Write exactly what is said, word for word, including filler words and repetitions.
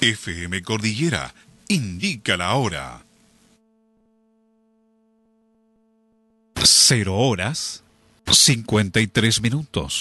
F M Cordillera indica la hora. Cero horas, cincuenta y tres minutos.